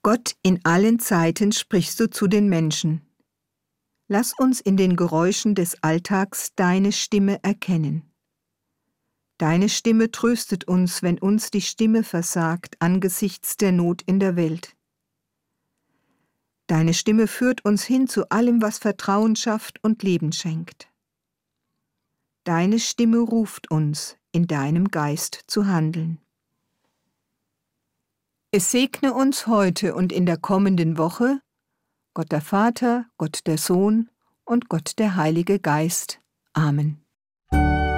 Gott, in allen Zeiten sprichst du zu den Menschen. Lass uns in den Geräuschen des Alltags deine Stimme erkennen. Deine Stimme tröstet uns, wenn uns die Stimme versagt angesichts der Not in der Welt. Deine Stimme führt uns hin zu allem, was Vertrauen schafft und Leben schenkt. Deine Stimme ruft uns, in deinem Geist zu handeln. Es segne uns heute und in der kommenden Woche Gott der Vater, Gott der Sohn und Gott der Heilige Geist. Amen.